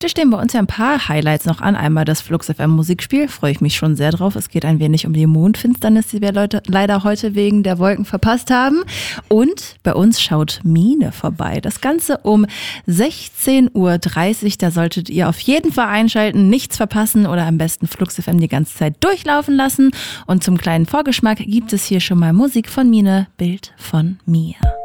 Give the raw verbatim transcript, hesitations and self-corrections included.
Da stehen bei uns ja ein paar Highlights noch an. Einmal das Flux F M Musikspiel, freue ich mich schon sehr drauf. Es geht ein wenig um die Mondfinsternis, die wir Leute leider heute wegen der Wolken verpasst haben. Und bei uns schaut Mine vorbei. Das Ganze um sechzehn Uhr dreißig. Da solltet ihr auf jeden Fall einschalten, nichts verpassen oder am besten Flux F M die ganze Zeit durchlaufen lassen. Und zum kleinen Vorgeschmack gibt es hier schon mal Musik von Mine, Bild von mir.